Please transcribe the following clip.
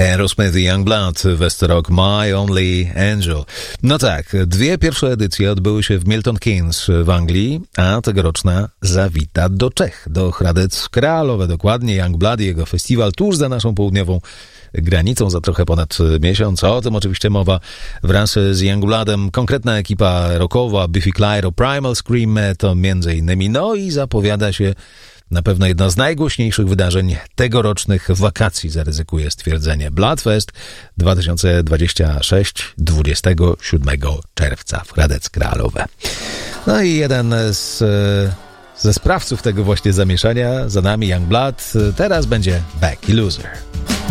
Aerosmith i Youngblood, Westerok, My Only Angel. No tak, dwie pierwsze edycje odbyły się w Milton Keynes w Anglii, a tegoroczna zawita do Czech, do Hradec Králové, dokładnie Youngblood i jego festiwal tuż za naszą południową granicą za trochę ponad miesiąc. O tym oczywiście mowa. Wraz z Youngbloodem konkretna ekipa rockowa, Biffy Clyro, Primal Scream to między innymi. No i zapowiada się na pewno jedno z najgłośniejszych wydarzeń tegorocznych wakacji, zaryzykuję stwierdzenie. Bloodfest 2026 27 czerwca w Hradec Králové. No i jeden ze sprawców tego właśnie zamieszania za nami Youngblood. Teraz będzie Back Loser.